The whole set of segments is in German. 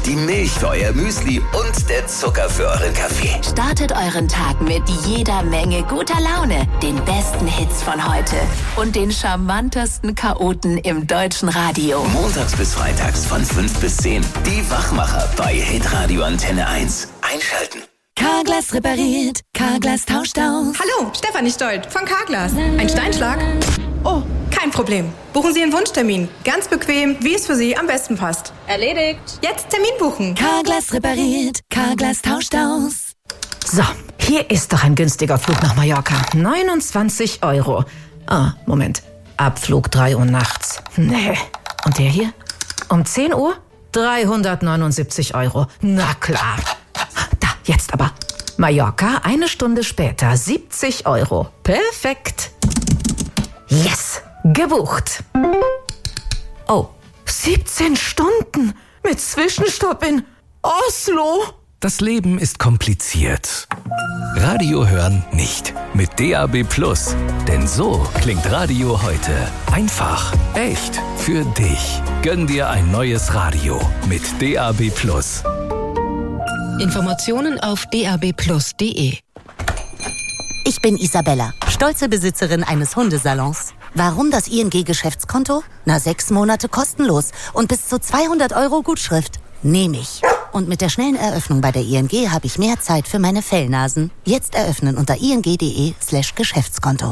die Milch für euer Müsli und der Zucker für euren Kaffee. Startet euren Tag mit jeder Menge guter Laune, den besten Hits von heute und den charmantesten Chaoten im deutschen Radio. Montags bis freitags von 5 bis 10. Die Wachmacher bei Hitradio Antenne 1. Einschalten. Carglass repariert, Carglass tauscht aus. Hallo, Stefanie Stolt von Carglass. Ein Steinschlag? Oh, kein Problem. Buchen Sie Ihren Wunschtermin. Ganz bequem, wie es für Sie am besten passt. Erledigt. Jetzt Termin buchen. Carglass repariert, Carglass tauscht aus. So, hier ist doch ein günstiger Flug nach Mallorca. 29 €. Ah, Moment. Abflug 3 Uhr nachts. Nee. Und der hier? Um 10 Uhr? 379 €. Na klar. Da, jetzt aber. Mallorca, 1 Stunde später, 70 €. Perfekt. Yes, gebucht. Oh, 17 Stunden mit Zwischenstopp in Oslo. Das Leben ist kompliziert. Radio hören nicht. Mit DAB+. Denn so klingt Radio heute. Einfach, echt, für dich. Gönn dir ein neues Radio mit DAB+. Informationen auf dabplus.de. Ich bin Isabella, stolze Besitzerin eines Hundesalons. Warum das ING-Geschäftskonto? 6 Monate kostenlos und bis zu 200 € Gutschrift. Nehme ich. Und mit der schnellen Eröffnung bei der ING habe ich mehr Zeit für meine Fellnasen. Jetzt eröffnen unter ing.de/Geschäftskonto.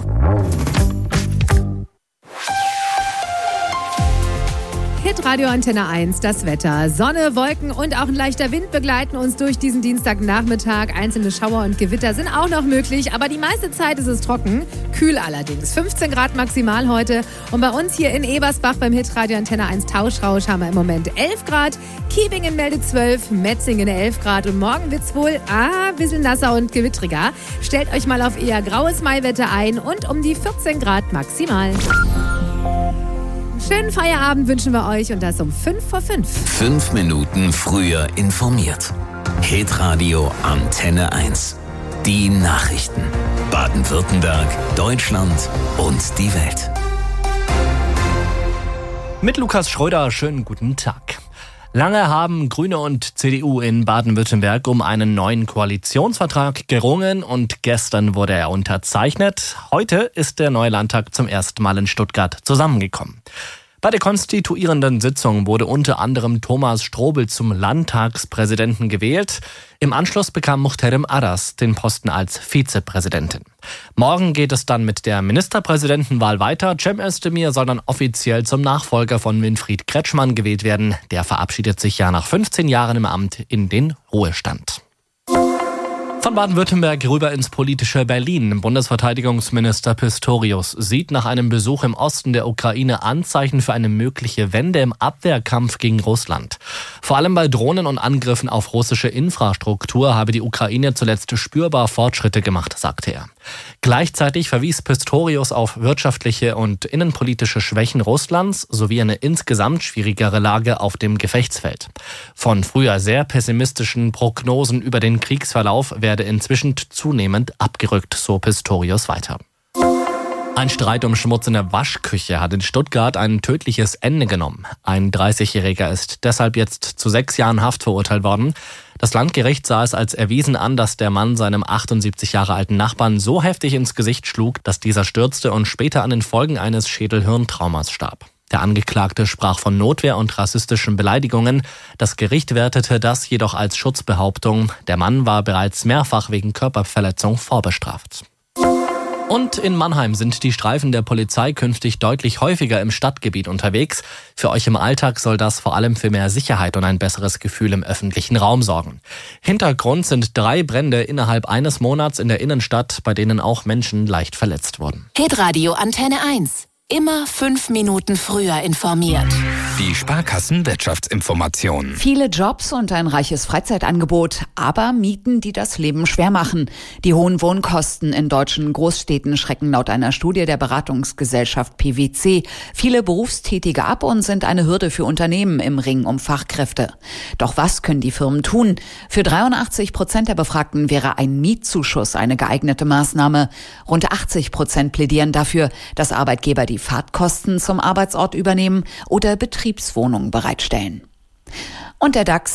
Hitradio Antenne 1, das Wetter. Sonne, Wolken und auch ein leichter Wind begleiten uns durch diesen Dienstagnachmittag. Einzelne Schauer und Gewitter sind auch noch möglich, aber die meiste Zeit ist es trocken. Kühl allerdings. 15 Grad maximal heute. Und bei uns hier in Ebersbach beim Hitradio Antenne 1 Tauschrausch haben wir im Moment 11 Grad. Kiebingen meldet 12, Metzingen 11 Grad. Und morgen wird's wohl ein bisschen nasser und gewittriger. Stellt euch mal auf eher graues Maiwetter ein und um die 14 Grad maximal. Schönen Feierabend wünschen wir euch und das um 5:05. 5 Minuten früher informiert. Hitradio Antenne 1. Die Nachrichten. Baden-Württemberg, Deutschland und die Welt. Mit Lukas Schröder, schönen guten Tag. Lange haben Grüne und CDU in Baden-Württemberg um einen neuen Koalitionsvertrag gerungen und gestern wurde er unterzeichnet. Heute ist der neue Landtag zum ersten Mal in Stuttgart zusammengekommen. Bei der konstituierenden Sitzung wurde unter anderem Thomas Strobel zum Landtagspräsidenten gewählt. Im Anschluss bekam Muhterem Aras den Posten als Vizepräsidentin. Morgen geht es dann mit der Ministerpräsidentenwahl weiter. Cem Özdemir soll dann offiziell zum Nachfolger von Winfried Kretschmann gewählt werden. Der verabschiedet sich ja nach 15 Jahren im Amt in den Ruhestand. Von Baden-Württemberg rüber ins politische Berlin. Bundesverteidigungsminister Pistorius sieht nach einem Besuch im Osten der Ukraine Anzeichen für eine mögliche Wende im Abwehrkampf gegen Russland. Vor allem bei Drohnen und Angriffen auf russische Infrastruktur habe die Ukraine zuletzt spürbar Fortschritte gemacht, sagte er. Gleichzeitig verwies Pistorius auf wirtschaftliche und innenpolitische Schwächen Russlands sowie eine insgesamt schwierigere Lage auf dem Gefechtsfeld. Von früher sehr pessimistischen Prognosen über den Kriegsverlauf werde inzwischen zunehmend abgerückt, so Pistorius weiter. Ein Streit um Schmutz in der Waschküche hat in Stuttgart ein tödliches Ende genommen. Ein 30-Jähriger ist deshalb jetzt zu 6 Jahren Haft verurteilt worden. Das Landgericht sah es als erwiesen an, dass der Mann seinem 78 Jahre alten Nachbarn so heftig ins Gesicht schlug, dass dieser stürzte und später an den Folgen eines Schädel-Hirntraumas starb. Der Angeklagte sprach von Notwehr und rassistischen Beleidigungen. Das Gericht wertete das jedoch als Schutzbehauptung. Der Mann war bereits mehrfach wegen Körperverletzung vorbestraft. Und in Mannheim sind die Streifen der Polizei künftig deutlich häufiger im Stadtgebiet unterwegs. Für euch im Alltag soll das vor allem für mehr Sicherheit und ein besseres Gefühl im öffentlichen Raum sorgen. Hintergrund sind 3 Brände innerhalb eines Monats in der Innenstadt, bei denen auch Menschen leicht verletzt wurden. Hitradio Antenne 1. Immer 5 Minuten früher informiert. Die Sparkassen-Wirtschaftsinformation. Viele Jobs und ein reiches Freizeitangebot, aber Mieten, die das Leben schwer machen. Die hohen Wohnkosten in deutschen Großstädten schrecken laut einer Studie der Beratungsgesellschaft PwC viele Berufstätige ab und sind eine Hürde für Unternehmen im Ring um Fachkräfte. Doch was können die Firmen tun? Für 83% der Befragten wäre ein Mietzuschuss eine geeignete Maßnahme. Rund 80% plädieren dafür, dass Arbeitgeber die Fahrtkosten zum Arbeitsort übernehmen oder Betriebswohnungen bereitstellen. Und der DAX